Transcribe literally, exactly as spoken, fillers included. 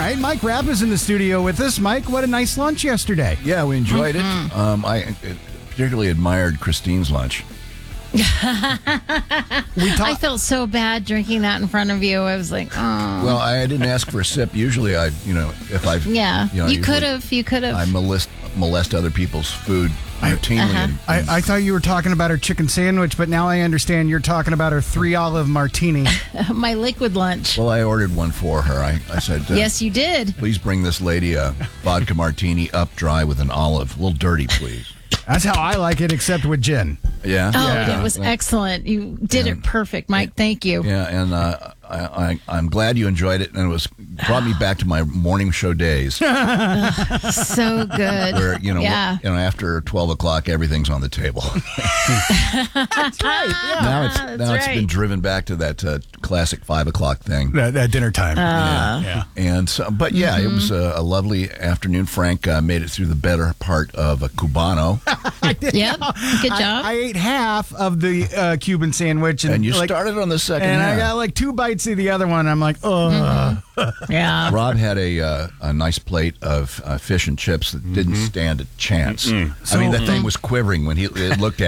right, Mike Rapp is in the studio with us. Mike, what a nice lunch yesterday. Yeah, we enjoyed Mm-hmm. it. Um, I particularly admired Christine's lunch. We I talked. felt so bad drinking that in front of you. I was like, oh. Well, I didn't ask for a sip. Usually, I, you know, if I've, Yeah, you, know, you usually could have. You could I have. molest molest other people's food routinely. Uh-huh. and- I, I thought you were talking about her chicken sandwich, but now I understand you're talking about her three olive martini. My liquid lunch. well, I ordered one for her. I, I said, uh, Yes, you did. please bring this lady a vodka martini up dry with an olive, a little dirty, please. That's how I like it, except with gin. Yeah. Oh, Yeah. it was excellent. You did it perfect, Mike. Thank you. Yeah, and uh, I, I, I'm glad you enjoyed it, and it was brought me back to my morning show days, So good. where you know, Yeah. you know, after twelve o'clock, everything's on the table. That's right. Yeah. now it's That's now it's right. been driven back to that uh, classic five o'clock thing. At, at dinner time. Uh, yeah. And so, but yeah, Mm-hmm. it was a, a lovely afternoon. Frank uh, made it through the better part of a Cubano, Yep. Good I, job. I ate half of the uh, Cuban sandwich, and, and you like, started on the second and half. I got like two bites of the other one. I'm like, oh. Mm-hmm. yeah. Rob had a uh, a nice plate of uh, fish and chips that didn't stand a chance. I mean, the thing was quivering when he it looked